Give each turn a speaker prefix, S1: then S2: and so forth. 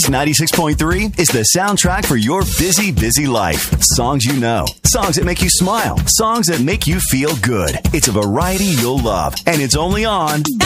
S1: Cheese 96.3 is the soundtrack for your busy, busy life. Songs you know, songs that make you smile, songs that make you feel good. It's a variety you'll love, and it's only on